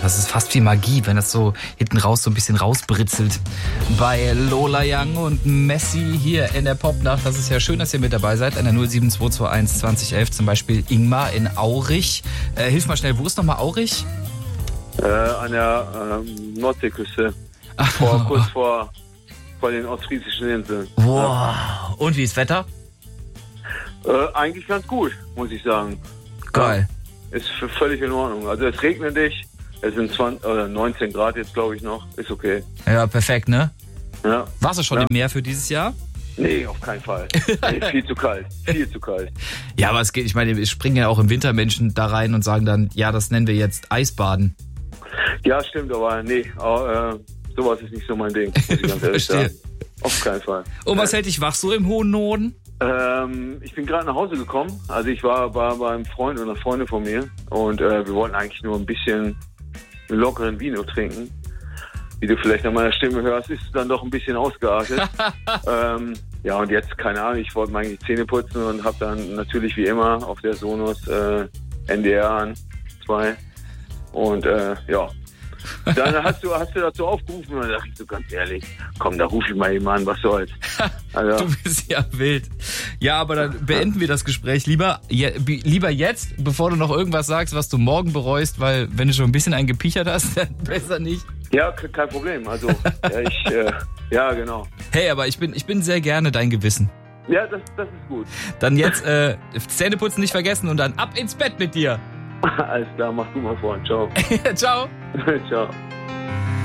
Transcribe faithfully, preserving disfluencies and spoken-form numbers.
Das ist fast wie Magie, wenn das so hinten raus so ein bisschen rausbritzelt. Bei Lola Young und Messi hier in der Popnacht. Das ist ja schön, dass ihr mit dabei seid. An der null sieben zwei zwei eins zwanzig elf zum Beispiel Ingmar in Aurich. Äh, hilf mal schnell, wo ist nochmal Aurich? Äh, an der ähm, Nordseeküste. Vor, kurz vor, vor den ostfriesischen Inseln. Wow. Ja. Und wie ist Wetter? Äh, eigentlich ganz gut, muss ich sagen. Geil. Ja, ist für völlig in Ordnung. Also es regnet nicht. Es sind zwanzig oder neunzehn Grad jetzt, glaube ich, noch. Ist okay. Ja, perfekt, ne? Ja. Warst du schon ja. im Meer für dieses Jahr? Nee, auf keinen Fall. Nee, viel zu kalt. Viel zu kalt. Ja, aber es geht, ich meine, es springen ja auch im Winter Menschen da rein und sagen dann, ja, das nennen wir jetzt Eisbaden. Ja, stimmt, aber nee, äh, sowas ist nicht so mein Ding, muss ich ganz ehrlich sagen. Auf keinen Fall. Und was hält dich wach so im hohen Norden? Ähm, ich bin gerade nach Hause gekommen. Also ich war, war bei einem Freund und einer Freundin von mir und äh, wir wollten eigentlich nur ein bisschen lockeren Vino trinken. Wie du vielleicht an meiner Stimme hörst, ist es dann doch ein bisschen ausgeartet. ähm, ja, und jetzt, keine Ahnung, ich wollte mir eigentlich die Zähne putzen und habe dann natürlich wie immer auf der Sonos äh, N D R an, zwei. Und äh, ja, dann hast du, hast du dazu aufgerufen und dann dachte ich so ganz ehrlich, komm, da rufe ich mal jemanden an, was soll's. Also, du bist ja wild. Ja, aber dann beenden wir das Gespräch lieber, je, lieber jetzt, bevor du noch irgendwas sagst, was du morgen bereust, weil wenn du schon ein bisschen einen gepichert hast, dann besser nicht. Ja, kein Problem. Also, ja, ich, äh, ja, genau. Hey, aber ich bin, ich bin sehr gerne dein Gewissen. Ja, das, das ist gut. Dann jetzt äh, Zähneputzen nicht vergessen und dann ab ins Bett mit dir. Alles klar, mach du mal vor. Ciao. Ciao. Ciao.